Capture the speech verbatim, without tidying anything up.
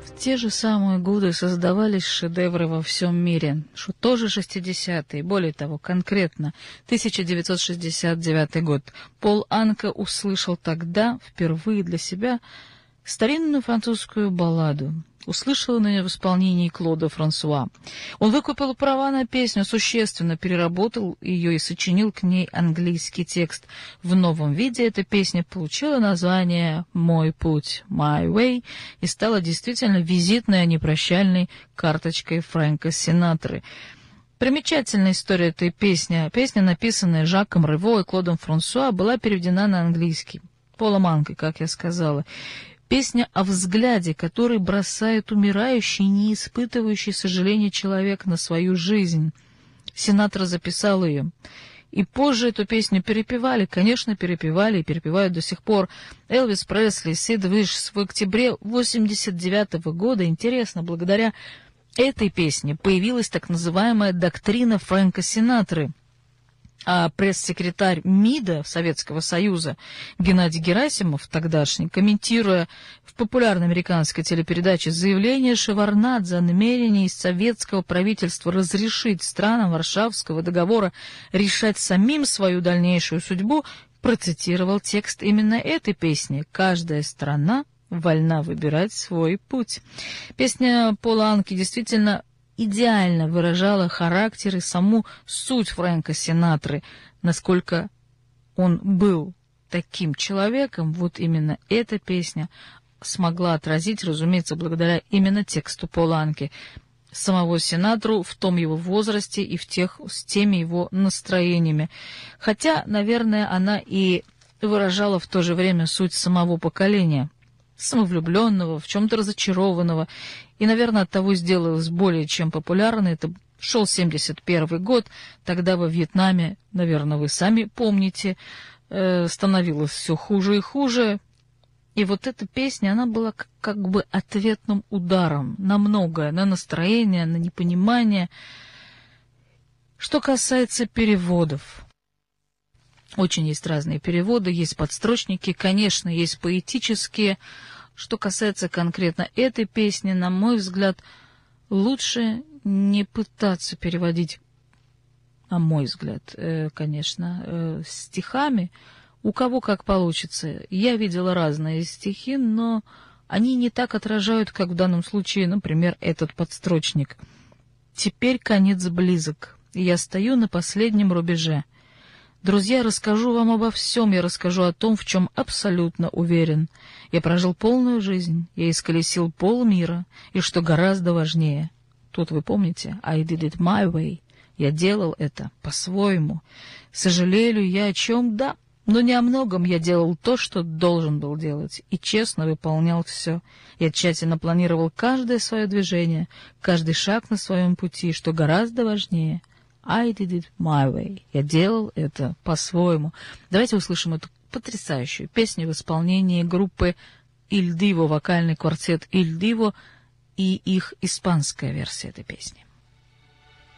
В те же самые годы создавались шедевры во всем мире, что тоже шестидесятые, более того, конкретно тысяча девятьсот шестьдесят девятый год. Пол Анка услышал тогда впервые для себя старинную французскую балладу. Услышал ее в исполнении Клода Франсуа. Он выкупил права на песню, существенно переработал ее и сочинил к ней английский текст. В новом виде эта песня получила название «Мой путь», «My Way», и стала действительно визитной, а не прощальной карточкой Фрэнка Синатры. Примечательная история этой песни. Песня, написанная Жаком Рево и Клодом Франсуа, была переведена на английский. Полом Анкой, как я сказала. Песня о взгляде, который бросает умирающий, не испытывающий сожаления человек на свою жизнь. Синатра записал ее. И позже эту песню перепевали, конечно, перепевали и перепевают до сих пор. Элвис Пресли, Сид Вишес в октябре восемьдесят девятого года. Интересно, благодаря этой песне появилась так называемая доктрина Фрэнка Синатры. А пресс-секретарь МИДа Советского Союза Геннадий Герасимов, тогдашний, комментируя в популярной американской телепередаче заявление Шеварднадзе о намерении советского правительства разрешить странам Варшавского договора решать самим свою дальнейшую судьбу, процитировал текст именно этой песни «Каждая страна вольна выбирать свой путь». Песня Пола Анки действительно идеально выражала характер и саму суть Фрэнка Синатры. Насколько он был таким человеком, вот именно эта песня смогла отразить, разумеется, благодаря именно тексту Пола Анки, самого Синатру в том его возрасте и в тех, с теми его настроениями. Хотя, наверное, она и выражала в то же время суть самого поколения, самовлюбленного, в чем-то разочарованного, и, наверное, оттого сделалась более чем популярной. Это шел семьдесят первый год, тогда во Вьетнаме, наверное, вы сами помните, э, становилось все хуже и хуже, и вот эта песня, она была как, как бы ответным ударом на многое, на настроение, на непонимание. Что касается переводов, очень есть разные переводы, есть подстрочники, конечно, есть поэтические. Что касается конкретно этой песни, на мой взгляд, лучше не пытаться переводить, на мой взгляд, э, конечно, э, стихами, у кого как получится. Я видела разные стихи, но они не так отражают, как в данном случае, например, этот подстрочник. «Теперь конец близок, и я стою на последнем рубеже. Друзья, расскажу вам обо всем, я расскажу о том, в чем абсолютно уверен. Я прожил полную жизнь, я исколесил полмира, и что гораздо важнее, тут вы помните, I did it my way, я делал это по-своему. Сожалею я о чем? Да, но не о многом. Я делал то, что должен был делать, и честно выполнял все. Я тщательно планировал каждое свое движение, каждый шаг на своем пути, что гораздо важнее, I did it my way. Я делал это по-своему. Давайте услышим эту потрясающую песню в исполнении группы Il Divo, вокальный квартет Il Divo и их испанская версия этой песни.